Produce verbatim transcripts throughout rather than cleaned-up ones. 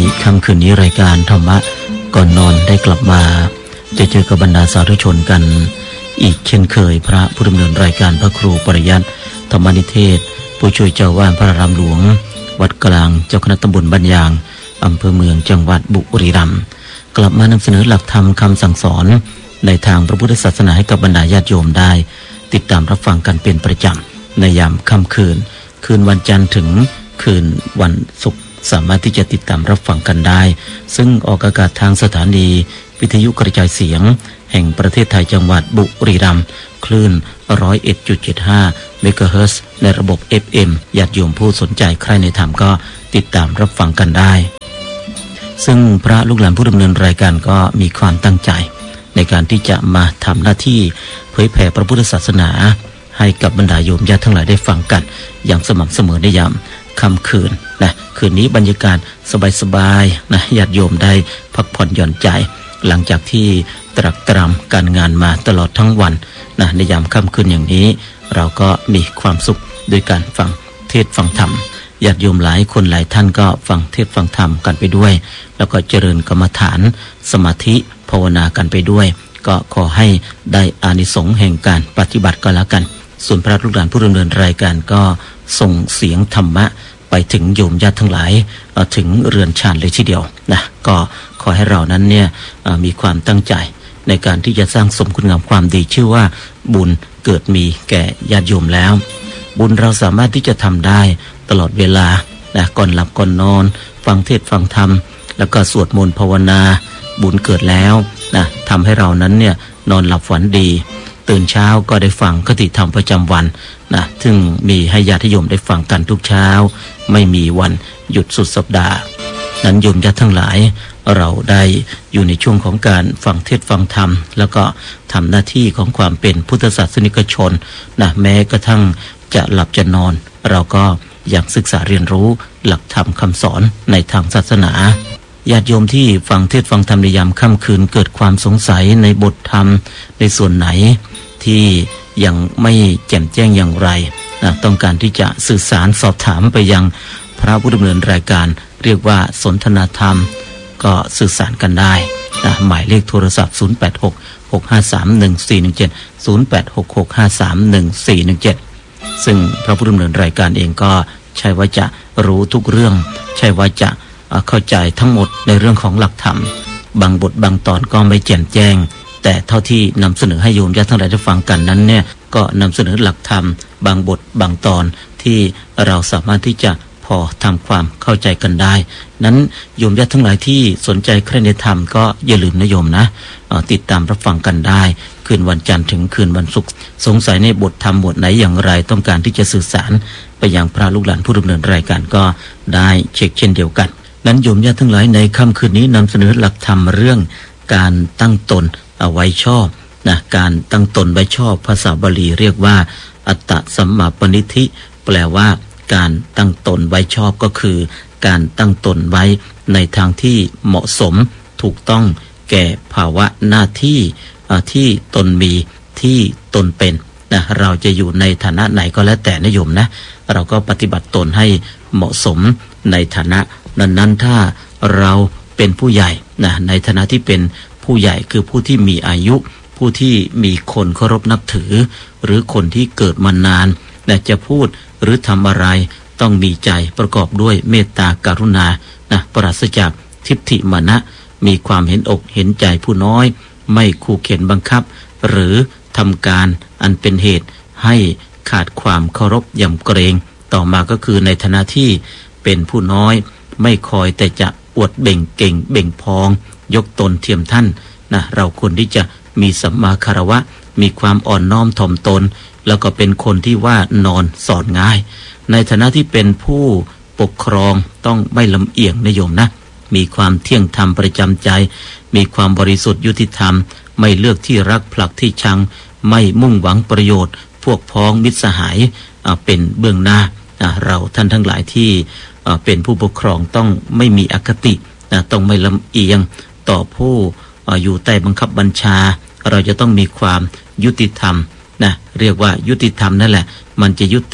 ค่ำคืนนี้รายการธรรมะก่อนนอนได้กลับมาจะเจอกับบรรดาสาธุชนกันอีกเช่นเคยพระผู้ดำเนินรายการพระครูปริยัติธรรมนิเทศผู้ช่วยเจ้าวาดพระอารามหลวงวัดกลางเจ้าคณะตำบลบ้านยางอำเภอเมืองจังหวัดบุรีรัมย์กลับมานำเสนอหลักธรรมคำสั่งสอนในทางพระพุทธศาสนาให้กับบรรดาญาติโยมได้ติดตามรับฟังกันเป็นประจำในยามค่ำคืนคืนวันจันทร์ถึงคืนวันศุกร์สามารถที่จะติดตามรับฟังกันได้ซึ่งออกอากาศทางสถานีวิทยุกระจายเสียงแห่งประเทศไทยจังหวัดบุรีรัมย์คลื่น หนึ่งร้อยเอ็ดจุดเจ็ดห้า เมกะเฮิรตซ์ในระบบ เอฟ เอ็ม ญาติโยมผู้สนใจใครในธรรมก็ติดตามรับฟังกันได้ซึ่งพระลูกหลานผู้ดำเนินรายการก็มีความตั้งใจในการที่จะมาทำหน้าที่เผยแผ่พระพุทธศาสนาให้กับบรรดาโยมญาติทั้งหลายได้ฟังกันอย่างสม่ำเสมอในยามค่ำคืนนะคืนนี้บรรยากาศสบายๆนะญาติโยมได้พักผ่อนหย่อนใจหลังจากที่ตรักตรำการงานมาตลอดทั้งวันนะในยามค่ำคืนอย่างนี้เราก็มีความสุขโดยการฟังเทศน์ฟังธรรมญาติโยมหลายคนหลายท่านก็ฟังเทศน์ฟังธรรมกันไปด้วยแล้วก็เจริญกรรมฐานสมาธิภาวนากันไปด้วยก็ขอให้ได้อานิสงส์แห่งการปฏิบัติก็แล้วกันส่วนพระลูกหลานผู้ดำเนินรายการก็ส่งเสียงธรรมะไปถึงโยมญาติทั้งหลายถึงเรือนชานเลยทีเดียวนะก็ขอให้เรานั้นเนี่ยมีความตั้งใจในการที่จะสร้างสมคุณงามความดีชื่อว่าบุญเกิดมีแก่ญาติโยมแล้วบุญเราสามารถที่จะทำได้ตลอดเวลานะก่อนหลับก่อนนอนฟังเทศน์ฟังธรรมแล้วก็สวดมนต์ภาวนาบุญเกิดแล้วนะทำให้เรานั้นเนี่ยนอนหลับฝันดีตื่นเช้าก็ได้ฟังคติธรรมประจำวันนะซึ่งมีให้ญาติโยมได้ฟังกันทุกเช้าไม่มีวันหยุดสุดสัปดาห์นั้นโยมญาติทั้งหลายเราได้อยู่ในช่วงของการฟังเทศน์ฟังธรรมแล้วก็ทำหน้าที่ของความเป็นพุทธศาสนิกชนนะแม้กระทั่งจะหลับจะนอนเราก็อยากศึกษาเรียนรู้หลักธรรมคำสอนในทางศาสนาญาติโยมที่ฟังเทศน์ฟังธรรมในยามค่ำคืนเกิดความสงสัยในบทธรรมในส่วนไหนที่ยังไม่แจ่มแจ้งอย่างไรนะต้องการที่จะสื่อสารสอบถามไปยังพระผู้ดำเนินรายการเรียกว่าสนทนาธรรมก็สื่อสารกันได้นะหมายเลขโทรศัพท์ศูนย์ แปด หก หก ห้า สาม หนึ่ง สี่ หนึ่ง เจ็ด ศูนย์ แปด หก หก ห้า สาม หนึ่ง สี่ หนึ่ง เจ็ดซึ่งพระผู้ดำเนินรายการเองก็ใช่ว่าจะรู้ทุกเรื่องใช่ว่าจะเข้าใจทั้งหมดในเรื่องของหลักธรรมบางบทบางตอนก็ไม่แจ่มแจ้งแต่เท่าที่นำเสนอให้โยมญาติทั้งหลายได้ฟังกันนั้นเนี่ยก็นำเสนอหลักธรรมบางบทบางตอนที่เราสามารถที่จะพอทำความเข้าใจกันได้นั้นโยมญาติทั้งหลายที่สนใจใคร่ในธรรมก็อย่าลืมนะโยมนะติดตามรับฟังกันได้คืนวันจันทร์ถึงคืนวันศุกร์สงสัยในบทธรรมบทไหนอย่างไรต้องการที่จะสื่อสารไปยังพระลูกหลานผู้ดำเนินรายการก็ได้เช็คเช่นเดียวกันนั้นโยมญาติทั้งหลายในค่ำคืนนี้นำเสนอหลักธรรมเรื่องการตั้งตนเอาไว้ชอบนะการตั้งตนไว้ชอบภาษาบาลีเรียกว่าอัตตสัมมาปณิธิแปลว่าการตั้งตนไว้ชอบก็คือการตั้งตนไว้ในทางที่เหมาะสมถูกต้องแก่ภาวะหน้าที่ที่ตนมีที่ตนเป็นนะเราจะอยู่ในฐานะไหนก็แล้วแต่นะโยมนะเราก็ปฏิบัติตนให้เหมาะสมในฐานะนั้นๆถ้าเราเป็นผู้ใหญ่นะในฐานะที่เป็นผู้ใหญ่คือผู้ที่มีอายุผู้ที่มีคนเคารพนับถือหรือคนที่เกิดมานานและจะพูดหรือทำอะไรต้องมีใจประกอบด้วยเมตตากรุณานะปราศจากทิฏฐิมานะมีความเห็นอกเห็นใจผู้น้อยไม่ขู่เข็นบังคับหรือทำการอันเป็นเหตุให้ขาดความเคารพยำเกรงต่อมาก็คือในฐานะที่เป็นผู้น้อยไม่คอยแต่จะอวดเบ่งเก่งเบ่งพองยกตนเทียมท่านนะเราควรที่จะมีสัมมาคารวะมีความอ่อนน้อมถ่อมตนแล้วก็เป็นคนที่ว่านอนสอนง่ายในฐานะที่เป็นผู้ปกครองต้องไม่ลำเอียงนะโยมนะมีความเที่ยงธรรมประจำใจมีความบริสุทธิ์ยุติธรรมไม่เลือกที่รักผลักที่ชังไม่มุ่งหวังประโยชน์พวกพ้องมิตรสหายเป็นเบื้องหน้าเราท่านทั้งหลายที่เป็นผู้ปกครองต้องไม่มีอคติต้องไม่ลำเอียงต่อผู้อยู่ใต้บังคับบัญชาเราจะต้องมีความยุติธรรมนะเรียกว่ายุติธรรมนั่นแหละมันจะยุติ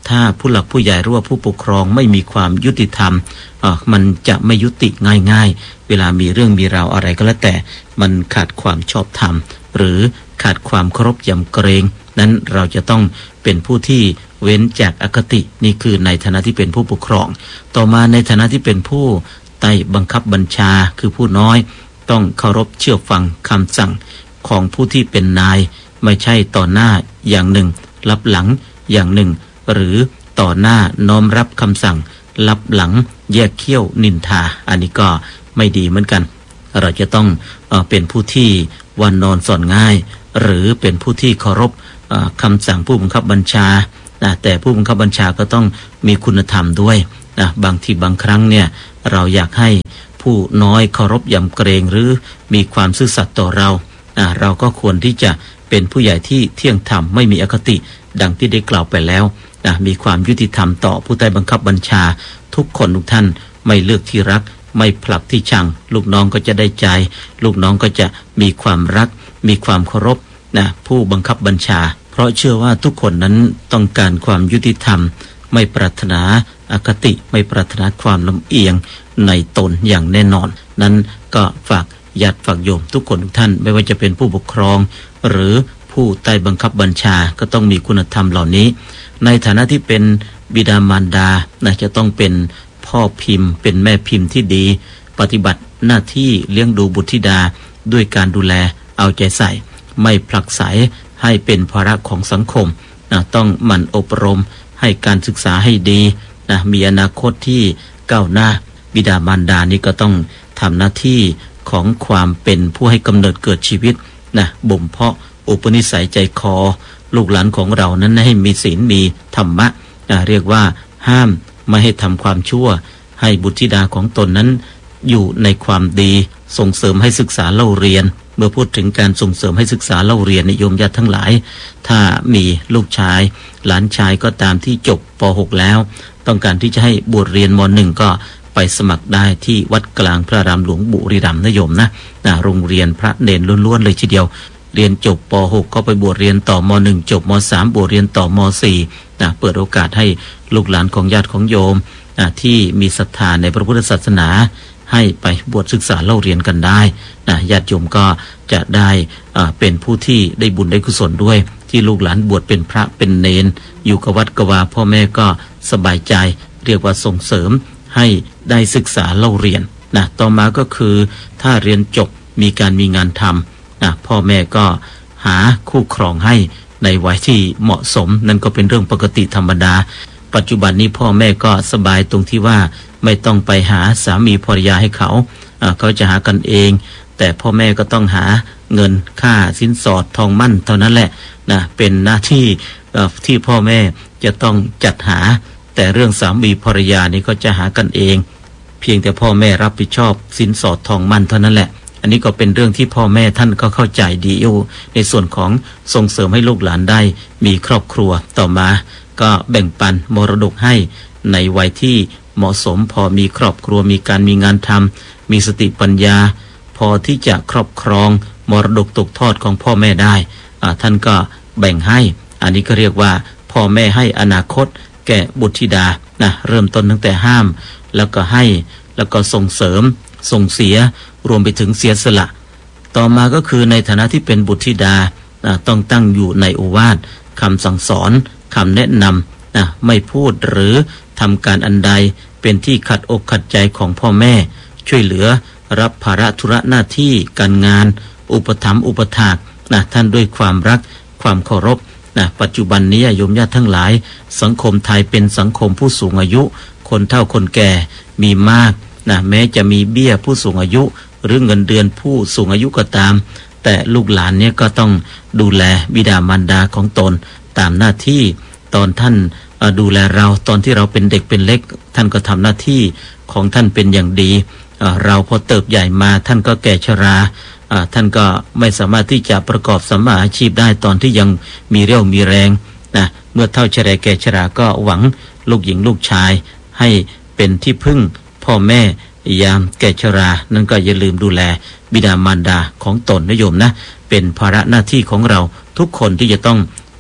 ถ้าผู้หลักผู้ใหญ่หรือว่าผู้ปกครองไม่มีความยุติธรรมมันจะไม่ยุติง่ายๆเวลามีเรื่องมีราวอะไรก็แล้วแต่มันขาดความชอบธรรมหรือขาดความเคารพยำเกรงนั้นเราจะต้องเป็นผู้ที่เว้นจากอคตินี่คือในฐานะที่เป็นผู้ปกครองต่อมาในฐานะที่เป็นผู้ใต้บังคับบัญชาคือผู้น้อยต้องเคารพเชื่อฟังคำสั่งของผู้ที่เป็นนายไม่ใช่ต่อหน้าอย่างหนึ่งลับหลังอย่างหนึ่งหรือต่อหน้าน้อมรับคำสั่งลับหลังแยกเขี้ยวนินทาอันนี้ก็ไม่ดีเหมือนกันเราจะต้องเอ่อเป็นผู้ที่วันนอนสอนง่ายหรือเป็นผู้ที่เคารพคำสั่งผู้บังคับบัญชานะแต่ผู้บังคับบัญชาก็ต้องมีคุณธรรมด้วยนะบางทีบางครั้งเนี่ยเราอยากให้ผู้น้อยเคารพยำเกรงหรือมีความซื่อสัตย์ต่อเรานะเราก็ควรที่จะเป็นผู้ใหญ่ที่เที่ยงธรรมไม่มีอคติดังที่ได้กล่าวไปแล้วนะมีความยุติธรรมต่อผู้ใต้บังคับบัญชาทุกคนทุกท่านไม่เลือกที่รักไม่ผลักที่ชังลูกน้องก็จะได้ใจลูกน้องก็จะมีความรักมีความเคารพนะผู้บังคับบัญชาเพราะเชื่อว่าทุกคนนั้นต้องการความยุติธรรมไม่ปรารถนาอคติไม่ปรารถนาความลำเอียงในตนอย่างแน่นอนนั้นก็ฝากญาติฝากโยมทุกคนทุกท่านไม่ว่าจะเป็นผู้ปกครองหรือผู้ใต้บังคับบัญชาก็ต้องมีคุณธรรมเหล่านี้ในฐานะที่เป็นบิดามารดานะจะต้องเป็นพ่อพิมพ์เป็นแม่พิมพ์ที่ดีปฏิบัติหน้าที่เลี้ยงดูบุตรธิดาด้วยการดูแลเอาใจใส่ไม่ผลักไสให้เป็นภาระของสังคมนะต้องหมั่นอบรมให้การศึกษาให้ดีนะมีอนาคตที่ก้าวหน้าบิดามารดานี่ก็ต้องทำหน้าที่ของความเป็นผู้ให้กำเนิดเกิดชีวิตนะบ่มเพาะอุปนิสัยใจคอลูกหลานของเรานั้นให้มีศีลมีธรรมะนะเรียกว่าห้ามไม่ให้ทำความชั่วให้บุตรธิดาของตนนั้นอยู่ในความดีส่งเสริมให้ศึกษาเล่าเรียนเมื่อพูดถึงการส่งเสริมให้ศึกษาเล่าเรียนนิยมญาติทั้งหลายถ้ามีลูกชายหลานชายก็ตามที่จบป หก แล้วต้องการที่จะให้บวชเรียนม หนึ่ง ก็ไปสมัครได้ที่วัดกลางพระรามหลวงบุรีรัมย์นะโยมนะนะโรงเรียนพระเนรล้วนๆเลยทีเดียวเรียนจบป หก ก็ไปบวชเรียนต่อม หนึ่ง จบม สาม บวชเรียนต่อม สี่ นะเปิดโอกาสให้ลูกหลานของญาติของโยมนะที่มีศรัทธาในพระพุทธศาสนาให้ไปบวชศึกษาเล่าเรียนกันได้นะญาติโยมก็จะได้เป็นผู้ที่ได้บุญได้กุศลด้วยที่ลูกหลานบวชเป็นพระเป็นเณรอยู่กับวัดกวาพ่อแม่ก็สบายใจเรียกว่าส่งเสริมให้ได้ศึกษาเล่าเรียนนะต่อมาก็คือถ้าเรียนจบมีการมีงานทำนะพ่อแม่ก็หาคู่ครองให้ในวัยที่เหมาะสมนั่นก็เป็นเรื่องปกติธรรมดาปัจจุบันนี้พ่อแม่ก็สบายตรงที่ว่าไม่ต้องไปหาสามีภรรยาให้เขาเขาจะหากันเองแต่พ่อแม่ก็ต้องหาเงินค่าสินสอดทองมั่นเท่านั้นแหละนะเป็นหน้าที่ที่พ่อแม่จะต้องจัดหาแต่เรื่องสามีภรรยานี่ก็จะหากันเองเพียงแต่พ่อแม่รับผิดชอบสินสอดทองมั่นเท่านั้นแหละอันนี้ก็เป็นเรื่องที่พ่อแม่ท่านก็เข้าใจดีอยู่ในส่วนของส่งเสริมให้ลูกหลานได้มีครอบครัวต่อมาก็แบ่งปันมรดกให้ในวัยที่เหมาะสมพอมีครอบครัวมีการมีงานทำมีสติปัญญาพอที่จะครอบครองมรดกตกทอดของพ่อแม่ได้ท่านก็แบ่งให้อันนี้ก็เรียกว่าพ่อแม่ให้อนาคตแก่บุตรธิดานะเริ่มต้นตั้งแต่ห้ามแล้วก็ให้แล้วก็ส่งเสริมส่งเสียรวมไปถึงเสียสละต่อมาก็คือในฐานะที่เป็นบุตรธิดาต้องตั้งอยู่ในโอวาทคำสั่งสอนคำแนะนำนะไม่พูดหรือทำการอันใดเป็นที่ขัดอกขัดใจของพ่อแม่ช่วยเหลือรับภาระธุระหน้าที่การงานอุปถัมภ์อุปถากนะท่านด้วยความรักความเคารพนะปัจจุบันนี้โยมญาติทั้งหลายสังคมไทยเป็นสังคมผู้สูงอายุคนเฒ่าคนแก่มีมากนะแม้จะมีเบี้ยผู้สูงอายุหรือเงินเดือนผู้สูงอายุก็ตามแต่ลูกหลานเนี่ยก็ต้องดูแลบิดามารดาของตนตามหน้าที่ตอนท่านดูแลเราตอนที่เราเป็นเด็กเป็นเล็กท่านก็ทำหน้าที่ของท่านเป็นอย่างดีเราพอเติบใหญ่มาท่านก็แก่ชราท่านก็ไม่สามารถที่จะประกอบสัมมาอาชีพได้ตอนที่ยังมีเรี่ยวมีแรงนะเมื่อเฒ่าชราแก่ชราก็หวังลูกหญิงลูกชายให้เป็นที่พึ่งพ่อแม่ยามแก่ชรานั่นก็อย่าลืมดูแลบิดามารดาของตนนะโยมนะเป็นภาระหน้าที่ของเราทุกคนที่จะต้อง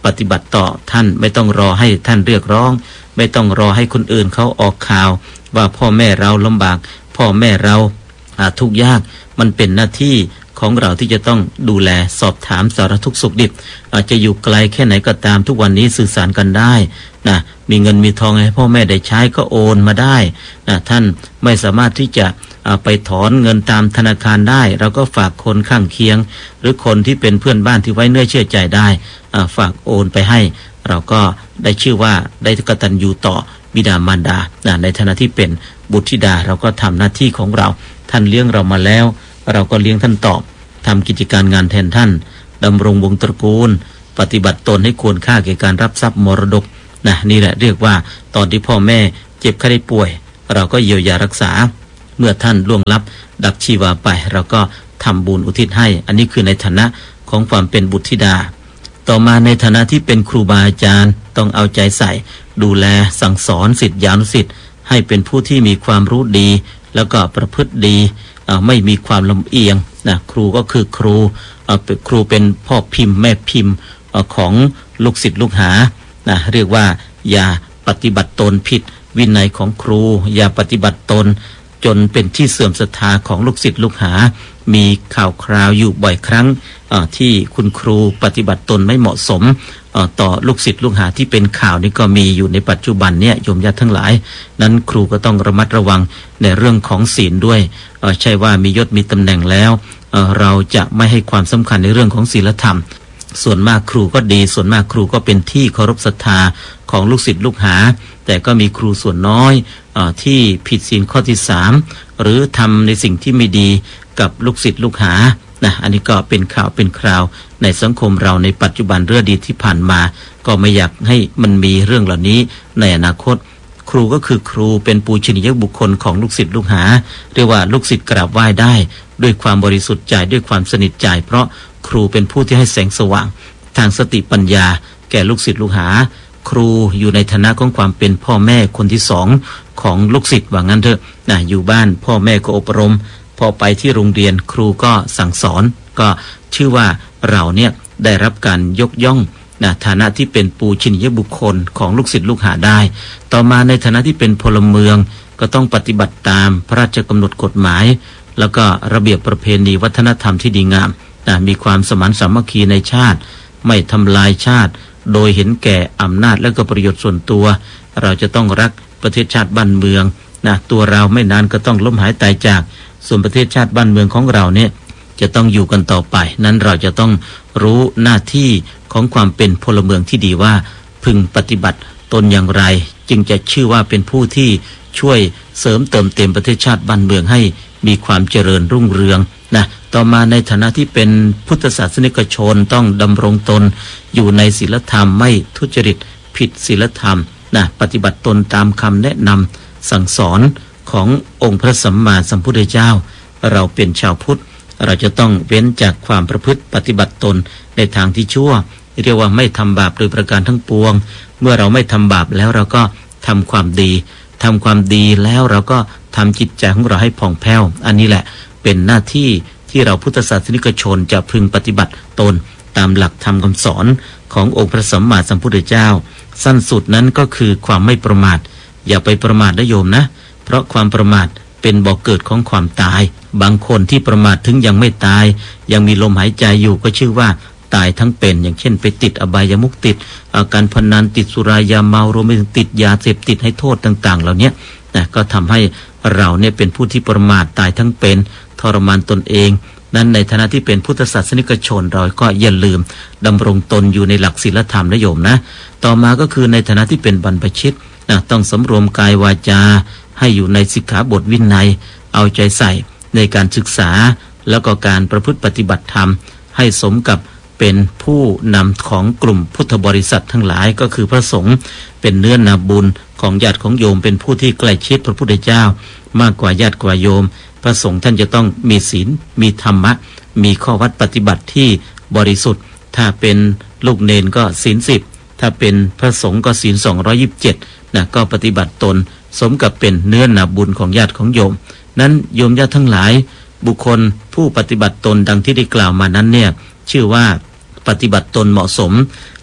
ปฏิบัติต่อท่านไม่ต้องรอให้ท่านเรียกร้องไม่ต้องรอให้คนอื่นเขาออกข่าวว่าพ่อแม่เราลำบากพ่อแม่เราทุกข์ยากมันเป็นหน้าที่ของเราที่จะต้องดูแลสอบถามสารทุกข์สุขดิบอาจจะอยู่ไกลแค่ไหนก็ตามทุกวันนี้สื่อสารกันได้นะมีเงินมีทองให้พ่อแม่ได้ใช้ก็โอนมาได้นะท่านไม่สามารถที่จะไปถอนเงินตามธนาคารได้เราก็ฝากคนข้างเคียงหรือคนที่เป็นเพื่อนบ้านที่ไว้เนื้อเชื่อใจได้ฝากโอนไปให้เราก็ได้ชื่อว่าได้กตัญญูต่อบิดามารดาในฐานะที่เป็นบุตรธิดาเราก็ทำหน้าที่ของเราท่านเลี้ยงเรามาแล้วเราก็เลี้ยงท่านตอบทำกิจการงานแทนท่านดำรงวงตระกูลปฏิบัติตนให้ควรค่าแก่การรับทรัพย์มรดกนะนี่แหละเรียกว่าตอนที่พ่อแม่เจ็บไข้ได้ป่วยเราก็เยียวยารักษาเมื่อท่านล่วงลับดับชีวาไปเราก็ทำบุญอุทิศให้อันนี้คือในฐานะของความเป็นบุตรธิดาต่อมาในฐานะที่เป็นครูบาอาจารย์ต้องเอาใจใส่ดูแลสั่งสอนศิษยานุศิษย์ให้เป็นผู้ที่มีความรู้ดีแล้วก็ประพฤติดีไม่มีความลำเอียงนะครูก็คือครูครูเป็นพ่อพิมพ์แม่พิมพ์ของลูกศิษย์ลูกหานะเรียกว่าอย่าปฏิบัติตนผิดวินัยของครูอย่าปฏิบัติตนจนเป็นที่เสื่อมศรัทธาของลูกศิษย์ลูกหามีข่าวคราวอยู่บ่อยครั้งที่คุณครูปฏิบัติตนไม่เหมาะสมต่อลูกศิษย์ลูกหาที่เป็นข่าวนี้ก็มีอยู่ในปัจจุบันเนี่ยโยมญาติทั้งหลายนั้นครูก็ต้องระมัดระวังในเรื่องของศีลด้วยใช่ว่ามียศมีตำแหน่งแล้วเราจะไม่ให้ความสำคัญในเรื่องของศีลธรรมส่วนมากครูก็ดีส่วนมากครูก็เป็นที่เคารพศรัทธาของลูกศิษย์ลูกหาแต่ก็มีครูส่วนน้อยเอ่อที่ผิดศีลข้อที่สามหรือทำในสิ่งที่ไม่ดีกับลูกศิษย์ลูกหานะอันนี้ก็เป็นข่าวเป็นคราวในสังคมเราในปัจจุบันเรื่องดีที่ผ่านมาก็ไม่อยากให้มันมีเรื่องเหล่านี้ในอนาคตครูก็คือครูเป็นปูชนียบุคคลของลูกศิษย์ลูกหาเรียกว่าลูกศิษย์กราบไหว้ได้ด้วยความบริสุทธิ์ใจด้วยความสนิทใจเพราะครูเป็นผู้ที่ให้แสงสว่างทางสติปัญญาแก่ลูกศิษย์ลูกหาครูอยู่ในฐานะของความเป็นพ่อแม่คนที่สองของลูกศิษย์ว่างั้นเถอะนะอยู่บ้านพ่อแม่ก็อบรมพอไปที่โรงเรียนครูก็สั่งสอนก็ชื่อว่าเราเนี่ยได้รับการยกย่องนะฐานะที่เป็นปูชนียบุคคลของลูกศิษย์ลูกหาได้ต่อมาในฐานะที่เป็นพลเมืองก็ต้องปฏิบัติตามพระราชกำหนดกฎหมายแล้วก็ระเบียบประเพณีวัฒนธรรมที่ดีงามนะมีความสมานสามัคคีในชาติไม่ทำลายชาติโดยเห็นแก่อำนาจและก็ประโยชน์ส่วนตัวเราจะต้องรักประเทศชาติบ้านเมืองนะตัวเราไม่นานก็ต้องล้มหายตายจากส่วนประเทศชาติบ้านเมืองของเราเนี่ยจะต้องอยู่กันต่อไปนั้นเราจะต้องรู้หน้าที่ของความเป็นพลเมืองที่ดีว่าพึงปฏิบัติตนอย่างไรจึงจะชื่อว่าเป็นผู้ที่ช่วยเสริมเติมเต็มประเทศชาติบ้านเมืองให้มีความเจริญรุ่งเรืองนะต่อมาในฐานะที่เป็นพุทธศาสนิกชนต้องดำรงตนอยู่ในศีลธรรมไม่ทุจริตผิดศีลธรรมนะปฏิบัติตนตามคำแนะนำสั่งสอนขององค์พระสัมมาสัมพุทธเจ้าเราเป็นชาวพุทธเราจะต้องเว้นจากความประพฤติปฏิบัติตนในทางที่ชั่วเรียกว่าไม่ทำบาปโดยประการทั้งปวงเมื่อเราไม่ทำบาปแล้วเราก็ทำความดีทำความดีแล้วเราก็ทำจิตใจของเราให้ผ่องแผ้วอันนี้แหละเป็นหน้าที่ที่เราพุทธศาสนิกชนจะพึงปฏิบัติตนตามหลักธรรมคำสอนขององค์พระสัมมาสัมพุทธเจ้าสั้นสุดนั้นก็คือความไม่ประมาทอย่าไปประมาทนะโยมนะเพราะความประมาทเป็นบ่อกเกิดของความตายบางคนที่ประมาทถึงยังไม่ตายยังมีลมหายใจอยู่ก็ชื่อว่าตายทั้งเป็นอย่างเช่นไปติดอบายมุขติดอาการพนันติดสุรายาเมารวมไปถึงติดยาเสพติดให้โทษต่างๆเหล่านี้นะก็ทำให้เราเนี่ยเป็นผู้ที่ประมาทตายทั้งเป็นทรมานตนเองนั้นในฐานะที่เป็นพุทธศาสนิกชนเราก็อย่าลืมดำรงตนอยู่ในหลักศีลธรรมนะโยมนะต่อมาก็คือในฐานะที่เป็นบรรพชิตนะต้องสำรวมกายวาจาให้อยู่ในสิกขาบทวินัยเอาใจใส่ในการศึกษาแล้วก็การประพฤติปฏิบัติธรรมให้สมกับเป็นผู้นำของกลุ่มพุทธบริษัททั้งหลายก็คือพระสงฆ์เป็นเนื้อนาบุญของญาติของโยมเป็นผู้ที่ใกล้ชิดพระพุทธเจ้ามากกว่าญาติกว่าโยมพระสงฆ์ท่านจะต้องมีศีลมีธรรมะมีข้อวัดปฏิบัติที่บริสุทธิ์ถ้าเป็นลูกเนนก็ศีลสิบถ้าเป็นพระสงฆ์ก็ศีลสองร้อยยี่สิบเจ็ดนะก็ปฏิบัติตนสมกับเป็นเนื้อนาบุญของญาติของโยมนั้นโยมญาติทั้งหลายบุคคลผู้ปฏิบัติตนดังที่ได้กล่าวมานั้นเนี่ยชื่อว่าปฏิบัติตนเหมาะสม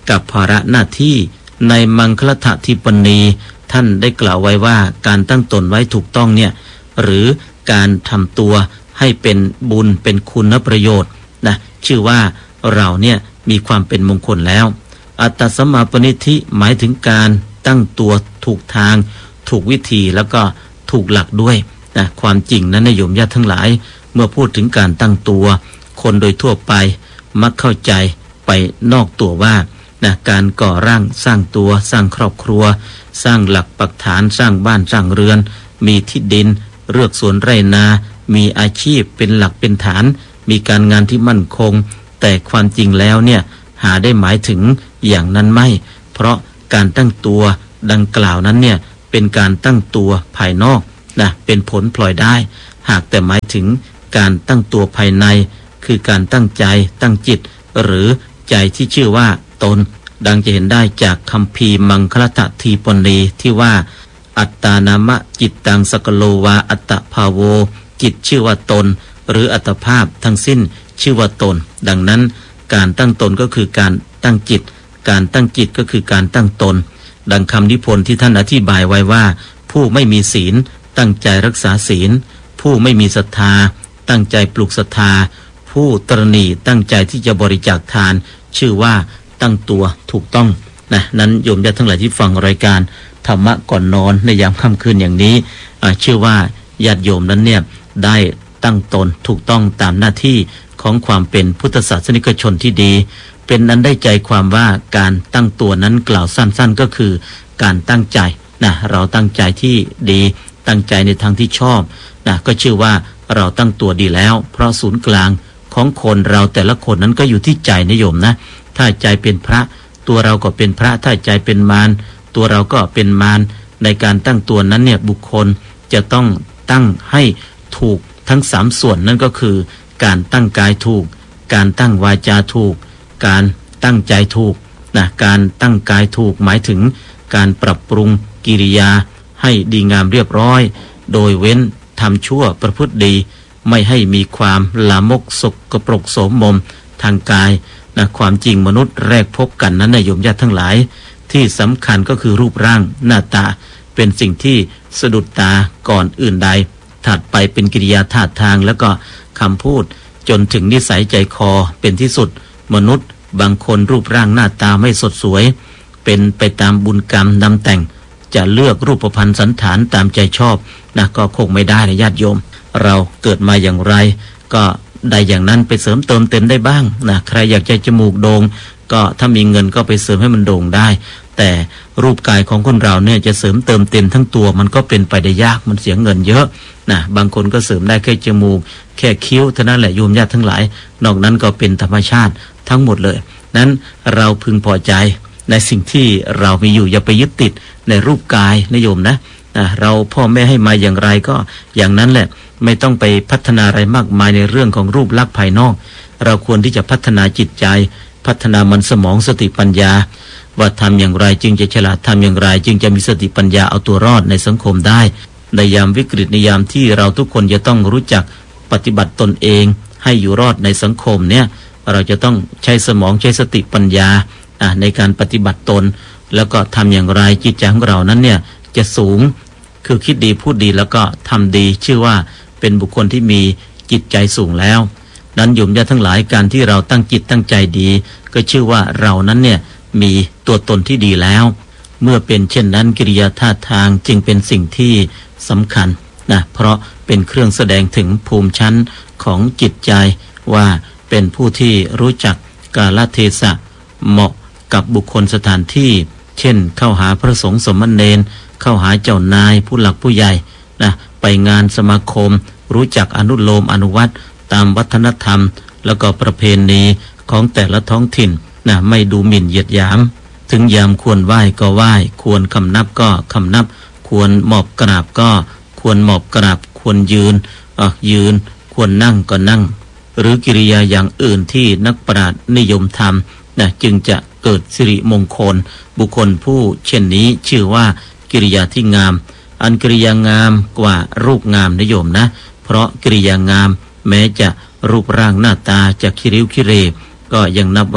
กับภาระหน้าที่ในมังคลฐทิปณีท่านได้กล่าวไว้ว่าการตั้งตนไว้ถูกต้องเนี่ยหรือการทำตัวให้เป็นบุญเป็นคุณประโยชน์นะชื่อว่าเราเนี่ยมีความเป็นมงคลแล้วอัตตสัมมาปณิธิหมายถึงการตั้งตัวถูกทางถูกวิธีแล้วก็ถูกหลักด้วยนะความจริงนั้นโยมญาติทั้งหลายเมื่อพูดถึงการตั้งตัวคนโดยทั่วไปมักเข้าใจไปนอกตัวว่านะการก่อร่างสร้างตัวสร้างครอบครัวสร้างหลักปักฐานสร้างบ้านสร้างเรือนมีที่ดินเลือกสวนไร่นามีอาชีพเป็นหลักเป็นฐานมีการงานที่มั่นคงแต่ความจริงแล้วเนี่ยหาได้หมายถึงอย่างนั้นไม่เพราะการตั้งตัวดังกล่าวนั้นเนี่ยเป็นการตั้งตัวภายนอกนะเป็นผลพลอยได้หากแต่หมายถึงการตั้งตัวภายในคือการตั้งใจตั้งจิตหรือใจที่ชื่อว่าตนดังจะเห็นได้จากคัมภีร์มังคลฐทีปณีที่ว่าอัตตานามะจิตตังสกโลวาอัตตภาโวจิตชื่อว่าตนหรืออัตภาพทั้งสิ้นชื่อว่าตนดังนั้นการตั้งตนก็คือการตั้งจิตการตั้งจิตก็คือการตั้งตนดังคำนิพนธ์ที่ท่านอธิบายไว้ว่าผู้ไม่มีศีลตั้งใจรักษาศีลผู้ไม่มีศรัทธาตั้งใจปลูกศรัทธาผู้ตระหนี่ตั้งใจที่จะบริจาคทานชื่อว่าตั้งตัวถูกต้องนะนั้นโยมญาติทั้งหลายที่ฟังรายการธรรมะก่อนนอนในยามค่ำคืนอย่างนี้เชื่อว่าญาติโยมนั้นเนี่ยได้ตั้งตนถูกต้องตามหน้าที่ของความเป็นพุทธศาสนิกชนที่ดีเป็นนั้นได้ใจความว่าการตั้งตัวนั้นกล่าวสั้นๆก็คือการตั้งใจนะเราตั้งใจที่ดีตั้งใจในทางที่ชอบนะก็ชื่อว่าเราตั้งตัวดีแล้วเพราะศูนย์กลางของคนเราแต่ละคนนั้นก็อยู่ที่ใจนะโยมนะถ้าใจเป็นพระตัวเราก็เป็นพระถ้าใจเป็นมารตัวเราก็เป็นมารในการตั้งตัวนั้นเนี่ยบุคคลจะต้องตั้งให้ถูกทั้งสามส่วนนั่นก็คือการตั้งกายถูกการตั้งวาจาถูกการตั้งใจถูกนะการตั้งกายถูกหมายถึงการปรับปรุงกิริยาให้ดีงามเรียบร้อยโดยเว้นทำชั่วประพฤติดีไม่ให้มีความลามกสกปรกโสมมทางกายนะความจริงมนุษย์แรกพบกันนั้นนะโยมญาติทั้งหลายที่สำคัญก็คือรูปร่างหน้าตาเป็นสิ่งที่สะดุดตาก่อนอื่นใดถัดไปเป็นกิริยาท่าทางแล้วก็คำพูดจนถึงนิสัยใจคอเป็นที่สุดมนุษย์บางคนรูปร่างหน้าตาไม่สดสวยเป็นไปตามบุญกรรมนำแต่งจะเลือกรูปพรรณสันฐานตามใจชอบนะก็คงไม่ได้นะญาติโยมเราเกิดมาอย่างไรก็ได้อย่างนั้นไปเสริมเติมเต็มได้บ้างนะใครอยากจะจมูกโด่งก็ถ้ามีเงินก็ไปเสริมให้มันโด่งได้แต่รูปกายของคนเราเนี่ยจะเสริมเติมเต็มทั้งตัวมันก็เป็นไปได้ยากมันเสียเงินเยอะนะบางคนก็เสริมได้แค่จมูกแค่คิ้วเท่านั้นแหละโยมญาติทั้งหลายนอกนั้นก็เป็นธรรมชาติทั้งหมดเลยนั้นเราพึงพอใจในสิ่งที่เรามีอยู่อย่าไปยึดติดในรูปกายนะโยมนะนะเราพ่อแม่ให้มาอย่างไรก็อย่างนั้นแหละไม่ต้องไปพัฒนาอะไรมากมายในเรื่องของรูปลักษณ์ภายนอกเราควรที่จะพัฒนาจิตใจพัฒนามันสมองสติปัญญาว่าทำอย่างไรจึงจะฉลาดทำอย่างไรจึงจะมีสติปัญญาเอาตัวรอดในสังคมได้ในยามวิกฤตในยามที่เราทุกคนจะต้องรู้จักปฏิบัติตนเองให้อยู่รอดในสังคมเนี่ยเราจะต้องใช้สมองใช้สติปัญญาในการปฏิบัติตนแล้วก็ทำอย่างไรจิตใจของเรานั้นเนี่ยจะสูงคือคิดดีพูดดีแล้วก็ทำดีชื่อว่าเป็นบุคคลที่มีจิตใจสูงแล้วนั้นโยมญาติทั้งหลายการที่เราตั้งจิตตั้งใจดีก็ชื่อว่าเรานั้นเนี่ยมีตัวตนที่ดีแล้วเมื่อเป็นเช่นนั้นกิริยาท่าทางจึงเป็นสิ่งที่สำคัญนะเพราะเป็นเครื่องแสดงถึงภูมิชั้นของจิตใจว่าเป็นผู้ที่รู้จักกาลเทศะเหมาะกับบุคคลสถานที่เช่นเข้าหาพระสงฆ์สมณเณรเข้าหาเจ้านายผู้หลักผู้ใหญ่นะไปงานสมาคมรู้จักอนุโลมอนุวัตตามวัฒนธรรมแล้วก็ประเพณีของแต่ละท้องถิ่นนะไม่ดูหมิ่นเหยียดหยามถึงยามควรไหว้ก็ไหว้ควรคำนับก็คำนับควรหมอบกราบก็ควรหมอบกราบควรยืนอ่ะยืนควรนั่งก็นั่งหรือกิริยาอย่างอื่นที่นักปราชญ์นิยมทำนะจึงจะเกิดสิริมงคลบุคคลผู้เช่นนี้ชื่อว่ากิริยาที่งามอันกิริยางามกว่ารูปงามนิยมนะเพราะกิริยางามแม้จะรูปร่างหน้าตาจะคิริ้วคิเรก็ยังนับว่า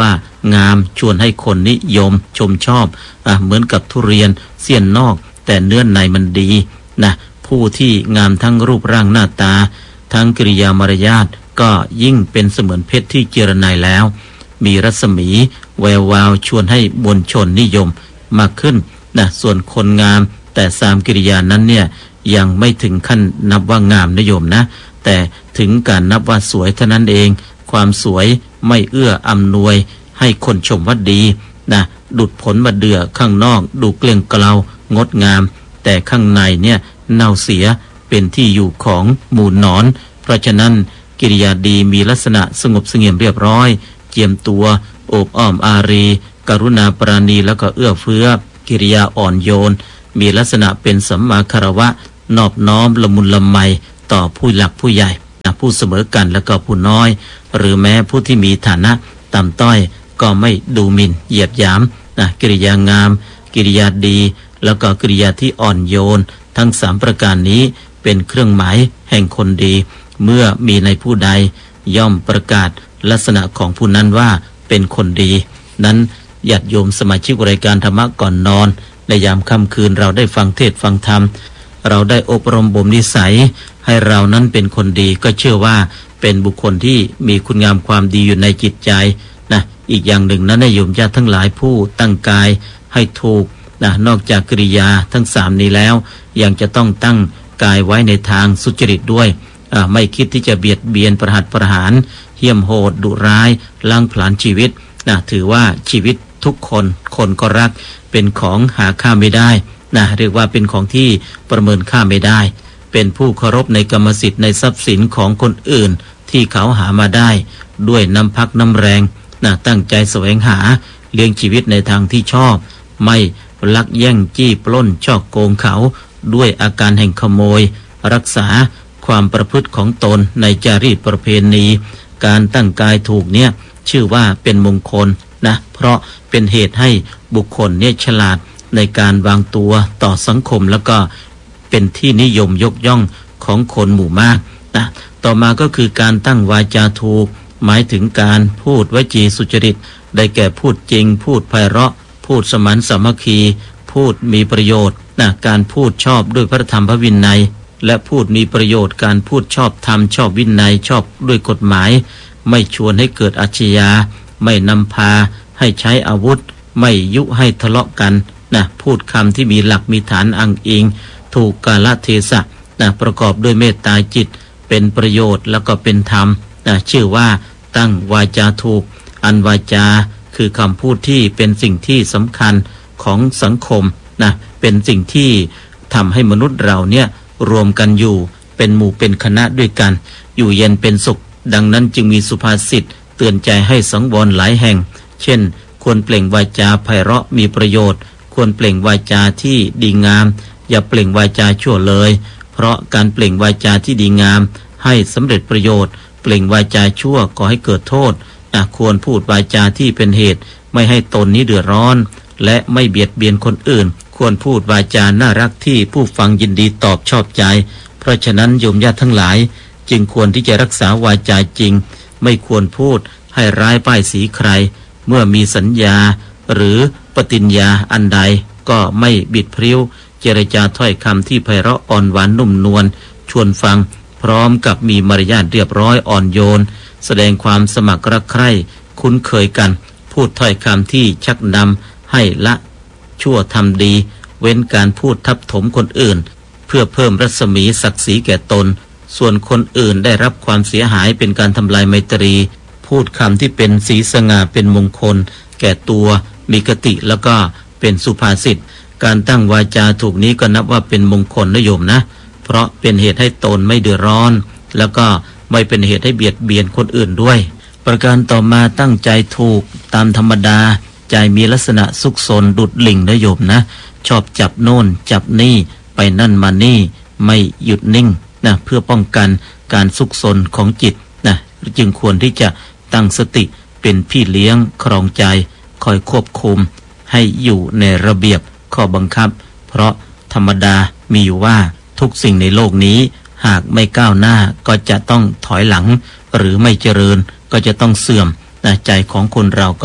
งามชวนให้คนนิยมชมชอบอ่ะเหมือนกับทุเรียนเสี้ยนนอกแต่เนื้อในมันดีนะผู้ที่งามทั้งรูปร่างหน้าตาทั้งกิริยามารยาทก็ยิ่งเป็นเสมือนเพชรที่เจรไนแล้วมีรัศมีแวววาวชวนให้มวลชนนิยมมากขึ้นนะส่วนคนงามแต่สามกิริยานั้นเนี่ยยังไม่ถึงขั้นนับว่างามนิยมนะแต่ถึงการนับว่าสวยเท่านั้นเองความสวยไม่เอื้ออำนวยให้คนชมว่าดีนะดุจผลมะเดื่อข้างนอกดูเกลี้ยงเกลางดงามแต่ข้างในเนี่ยเน่าเสียเป็นที่อยู่ของหมู่หนอนเพราะฉะนั้นกิริยาดีมีลักษณะสงบเสงี่ยมเรียบร้อยเจียมตัวโอบอ้อมอารีกรุณาปราณีแล้วก็เอื้อเฟื้อกิริยาอ่อนโยนมีลักษณะเป็นสัมมาคารวะนอบน้อมละมุนละไมต่อผู้หลักผู้ใหญ่ผู้เสมอกันแล้วก็ผู้น้อยหรือแม้ผู้ที่มีฐานะต่ำต้อยก็ไม่ดูหมิ่นเหยียดหยามนะกิริยางามกิริยาดีแล้วก็กิริยาที่อ่อนโยนทั้งสามประการนี้เป็นเครื่องหมายแห่งคนดีเมื่อมีในผู้ใดย่อมประกาศลักษณะของผู้นั้นว่าเป็นคนดีนั้นญาติโยมสมาชิกรายการธรรมะก่อนนอนในยามค่ำคืนเราได้ฟังเทศฟังธรรมเราได้อบรมบ่มนิสัยให้เรานั้นเป็นคนดีก็เชื่อว่าเป็นบุคคลที่มีคุณงามความดีอยู่ในจิตใจนะอีกอย่างหนึ่งนั้นโยมญาติทั้งหลายผู้ตั้งกายให้ถูกนะนอกจากกิริยาทั้งสามนี้แล้วยังจะต้องตั้งกายไว้ในทางสุจริตด้วยไม่คิดที่จะเบียดเบียนประหัตประหารเหี้ยมโหดดุร้ายล้างผลาญชีวิตนะถือว่าชีวิตทุกคนคนก็รักเป็นของหาค่าไม่ได้นะเรียกว่าเป็นของที่ประเมินค่าไม่ได้เป็นผู้เคารพในกรรมสิทธิ์ในทรัพย์สินของคนอื่นที่เขาหามาได้ด้วยน้ำพักน้ำแรงนะตั้งใจแสวงหาเลี้ยงชีวิตในทางที่ชอบไม่ลักแย่งจี้ปล้นช่อโกงเขาด้วยอาการแห่งขโมยรักษาความประพฤติของตนในจารีตประเพณีการตั้งกายถูกเนี่ยชื่อว่าเป็นมงคลนะเพราะเป็นเหตุให้บุคคลเนี่ยฉลาดในการวางตัวต่อสังคมแล้วก็เป็นที่นิยมยกย่องของคนหมู่มากนะต่อมาก็คือการตั้งวาจาถูกหมายถึงการพูดวจีสุจริตได้แก่พูดจริงพูดไพเราะพูดสมานสามัคคีพูดมีประโยชน์นะการพูดชอบด้วยพระธรรมพระวินัยและพูดมีประโยชน์การพูดชอบธรรมชอบวินัยชอบด้วยกฎหมายไม่ชวนให้เกิดอาชญาไม่นำพาให้ใช้อาวุธไม่ยุให้ทะเลาะกันนะพูดคำที่มีหลักมีฐานอ้างอิงถูกกาลเทศะนะประกอบด้วยเมตตาจิตเป็นประโยชน์แล้วก็เป็นธรรมนะชื่อว่าตั้งวาจาถูกอันวาจาคือคำพูดที่เป็นสิ่งที่สำคัญของสังคมนะเป็นสิ่งที่ทำให้มนุษย์เราเนี่ยรวมกันอยู่เป็นหมู่เป็นคณะด้วยกันอยู่เย็นเป็นสุขดังนั้นจึงมีสุภาษิตเตือนใจให้สังวรหลายแห่งเช่นควรเปล่งวาจาไพเราะมีประโยชน์ควรเปล่งวาจาที่ดีงามอย่าเปล่งวาจาชั่วเลยเพราะการเปล่งวาจาที่ดีงามให้สำเร็จประโยชน์เปล่งวาจาชั่วก่อให้เกิดโทษนะควรพูดวาจาที่เป็นเหตุไม่ให้ตนนี้เดือดร้อนและไม่เบียดเบียนคนอื่นควรพูดวาจาน่ารักที่ผู้ฟังยินดีตอบชอบใจเพราะฉะนั้นโยมญาติทั้งหลายจึงควรที่จะรักษาวาจาจริงไม่ควรพูดให้ร้ายป้ายสีใครเมื่อมีสัญญาหรือปฏิญญาอันใดก็ไม่บิดพริ้วเจรจาถ้อยคำที่ไพเราะอ่อนหวานนุ่มนวลชวนฟังพร้อมกับมีมารยาทเรียบร้อยอ่อนโยนแสดงความสมัครรักใคร่คุ้นเคยกันพูดถ้อยคำที่ชักนำให้ละชั่วทำดีเว้นการพูดทับถมคนอื่นเพื่อเพิ่มรัศมีศักดิ์ศรีแก่ตนส่วนคนอื่นได้รับความเสียหายเป็นการทำลายไมตรีพูดคำที่เป็นสีสง่าเป็นมงคลแก่ตัวมีคติแล้วก็เป็นสุภาษิตการตั้งวาจาถูกนี้ก็นับว่าเป็นมงคลนะโยมนะเพราะเป็นเหตุให้ตนไม่เดือดร้อนแล้วก็ไม่เป็นเหตุให้เบียดเบียนคนอื่นด้วยประการต่อมาตั้งใจถูกตามธรรมดาใจมีลักษณะซุกซนดุดลิงนะโยมนะชอบจับโน่นจับนี่ไปนั่นมานี่ไม่หยุดนิ่งนะเพื่อป้องกันการซุกซนของจิตนะจึงควรที่จะตั้งสติเป็นพี่เลี้ยงครองใจคอยควบคุมให้อยู่ในระเบียบข้อบังคับเพราะธรรมดามีอยู่ว่าทุกสิ่งในโลกนี้หากไม่ก้าวหน้าก็จะต้องถอยหลังหรือไม่เจริญก็จะต้องเสื่อมนะใจของคนเราก็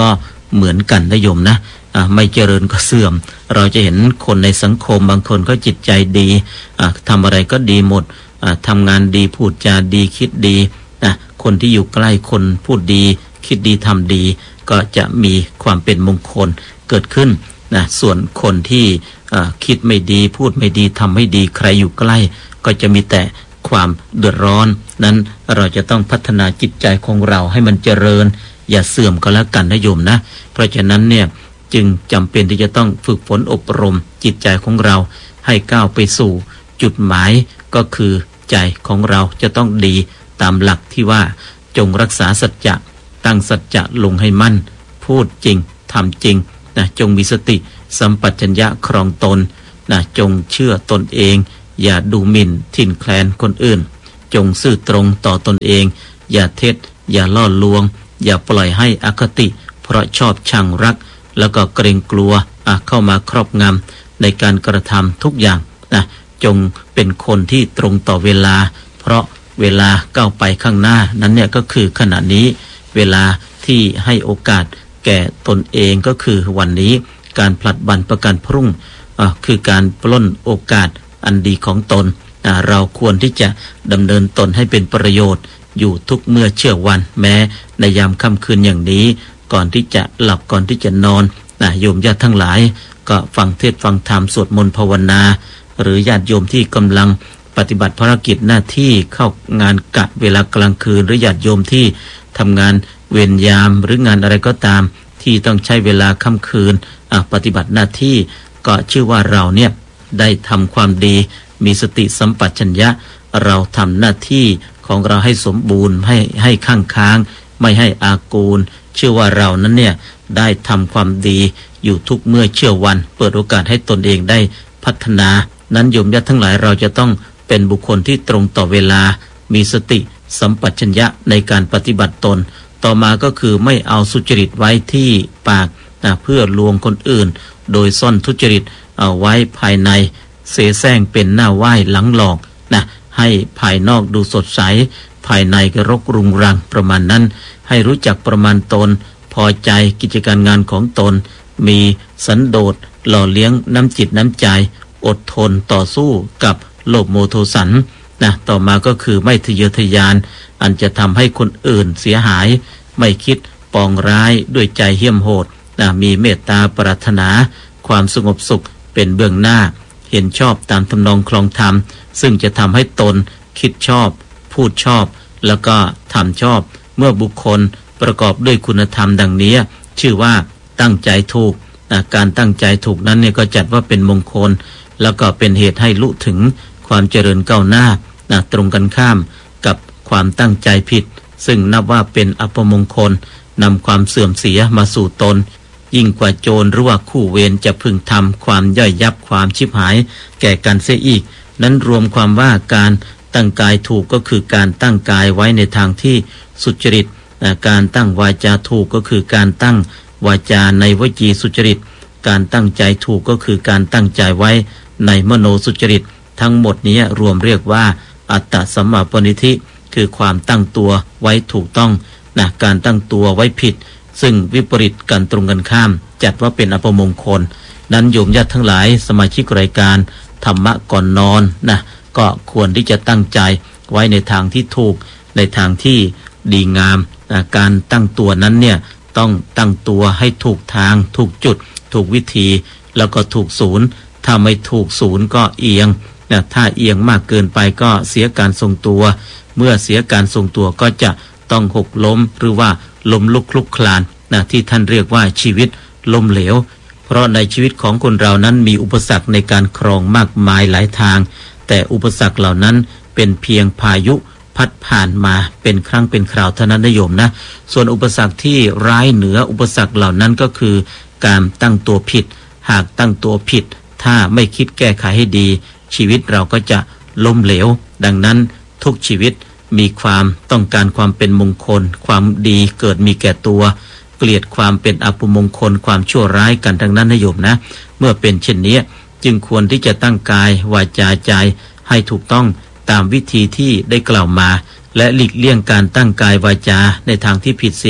เหมือนกันนะโยมนะไม่เจริญก็เสื่อมเราจะเห็นคนในสังคมบางคนก็จิตใจดีทำอะไรก็ดีหมดทำงานดีพูดจาดีคิดดีนะคนที่อยู่ใกล้คนพูดดีคิดดีทำดีก็จะมีความเป็นมงคลเกิดขึ้นนะส่วนคนที่คิดไม่ดีพูดไม่ดีทำไม่ดีใครอยู่ใกล้ก็จะมีแต่ความเดือดร้อนนั้นเราจะต้องพัฒนาจิตใจของเราให้มันเจริญอย่าเสื่อมก็แล้วกันนะโยมนะเพราะฉะนั้นเนี่ยจึงจำเป็นที่จะต้องฝึกฝนอบรมจิตใจของเราให้ก้าวไปสู่จุดหมายก็คือใจของเราจะต้องดีตามหลักที่ว่าจงรักษาสัจจะตั้งสัจจะลงให้มั่นพูดจริงทำจริงนะจงมีสติสัมปชัญญะครองตนนะจงเชื่อตนเองอย่าดูหมิ่นทิ่นแคลนคนอื่นจงซื่อตรงต่อตนเองอย่าเท็จอย่าล่อลวงอย่าปล่อยให้อคติเพราะชอบชังรักแล้วก็เกรงกลัวเข้ามาครอบงำในการกระทำทุกอย่างนะจงเป็นคนที่ตรงต่อเวลาเพราะเวลาก้าวไปข้างหน้านั้นเนี่ยก็คือขณะนี้เวลาที่ให้โอกาสแก่ตนเองก็คือวันนี้การผลัดวันประกันพรุ่งคือการปล้นโอกาสอันดีของตนเราควรที่จะดำเนินตนให้เป็นประโยชน์อยู่ทุกเมื่อเชื่อวันแม้ในยามค่ำคืนอย่างนี้ก่อนที่จะหลับก่อนที่จะนอนนะโยมญาติทั้งหลายก็ฟังเทศฟังธรรมสวดมนต์ภาวนาหรือญาติโยมที่กำลังปฏิบัติภารกิจหน้าที่เข้างานกะเวลากลางคืนหรือญาติโยมที่ทำงานเวรยามหรืองานอะไรก็ตามที่ต้องใช้เวลาค่ำคืนปฏิบัติหน้าที่ก็ชื่อว่าเราเนี่ยได้ทำความดีมีสติสัมปชัญญะเราทำหน้าที่ของเราให้สมบูรณ์ให้ให้ข้างค้างไม่ให้อากูลเชื่อว่าเรานั้นเนี่ยได้ทำความดีอยู่ทุกเมื่อเชื่อวันเปิดโอกาสให้ตนเองได้พัฒนานั้นโยมญาติทั้งหลายเราจะต้องเป็นบุคคลที่ตรงต่อเวลามีสติสัมปชัญญะในการปฏิบัติตนต่อมาก็คือไม่เอาสุจริตไว้ที่ปากนะเพื่อลวงคนอื่นโดยซ่อนทุจริตเอาไว้ภายในเสแสร้งเป็นหน้าไหว้หลังหลอกนะให้ภายนอกดูสดใสภายในก็รกรุงรังประมาณนั้นให้รู้จักประมาณตนพอใจกิจการงานของตนมีสันโดษหล่อเลี้ยงน้ำจิตน้ำใจอดทนต่อสู้กับโลภโมโทสันนะต่อมาก็คือไม่ทะเยอทะยานอันจะทำให้คนอื่นเสียหายไม่คิดปองร้ายด้วยใจเหี้ยมโหดนะมีเมตตาปรารถนาความสงบสุขเป็นเบื้องหน้าเห็นชอบตามทำนองคลองธรรมซึ่งจะทำให้ตนคิดชอบพูดชอบแล้วก็ทำชอบเมื่อบุคคลประกอบด้วยคุณธรรมดังนี้ชื่อว่าตั้งใจถูกนะการตั้งใจถูกนั้นเนี่ยก็จัดว่าเป็นมงคลแล้วก็เป็นเหตุให้ลุถึงความเจริญก้าวหน้านะตรงกันข้ามกับความตั้งใจผิดซึ่งนับว่าเป็นอัปมงคลนำความเสื่อมเสียมาสู่ตนยิ่งกว่าโจรหรือว่าคู่เวรจะพึงทำความย่อยยับความชิบหายแก่กันเสียอีกนั้นรวมความว่าการตั้งกายถูกก็คือการตั้งกายไว้ในทางที่สุจริตการตั้งวาจาถูกก็คือการตั้งวาจาในวจีสุจริตการตั้งใจถูกก็คือการตั้งใจไว้ในมโนสุจริตทั้งหมดนี้รวมเรียกว่าอัตตสัมมาปณิธิคือความตั้งตัวไว้ถูกต้องนะการตั้งตัวไว้ผิดซึ่งวิปริตกันตรงกันข้ามจัดว่าเป็นอัปมงคลนั้นโยมญาติทั้งหลายสมาชิกรายการธรรมะก่อนนอนนะก็ควรที่จะตั้งใจไว้ในทางที่ถูกในทางที่ดีงามนะการตั้งตัวนั้นเนี่ยต้องตั้งตัวให้ถูกทางถูกจุดถูกวิธีแล้วก็ถูกศูนย์ถ้าไม่ถูกศูนย์ก็เอียงนะถ้าเอียงมากเกินไปก็เสียการทรงตัวเมื่อเสียการทรงตัวก็จะต้องหกล้มหรือว่าล้มลุกคลุกคลานนะที่ท่านเรียกว่าชีวิตล้มเหลวเพราะในชีวิตของคนเรานั้นมีอุปสรรคในการครองมากมายหลายทางแต่อุปสรรคเหล่านั้นเป็นเพียงพายุพัดผ่านมาเป็นครั้งเป็นคราวเท่านั้นนะโยมนะส่วนอุปสรรคที่ร้ายเหนืออุปสรรคเหล่านั้นก็คือการตั้งตัวผิดหากตั้งตัวผิดถ้าไม่คิดแก้ไขให้ดีชีวิตเราก็จะล้มเหลวดังนั้นทุกชีวิตมีความต้องการความเป็นมงคลความดีเกิดมีแก่ตัวเกลียดความเป็นอัปมงคลความชั่วร้ายกันทั้งนั้นนะโยมนะเมื่อเป็นเช่นนี้จึงควรที่จะตั้งกายวาจาใจให้ถูกต้องตามวิธีที่ได้กล่าวมาและหลีกเลี่ยงการตั้งกายวาจาในทางที่ผิดเสีย